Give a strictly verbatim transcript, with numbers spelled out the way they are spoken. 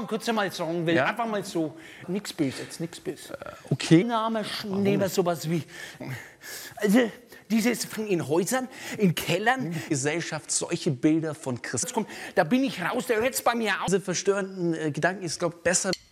kurz einmal sagen will, Ja? einfach mal so, nichts Böses, nichts Böses. Okay. Name nehmen wir sowas wie, also dieses in Häusern, in Kellern, Gesellschaft solche Bilder von Christus. kommt, da bin ich raus, der hört's bei mir auf. Diese verstörenden äh, Gedanken ist, glaube ich, besser.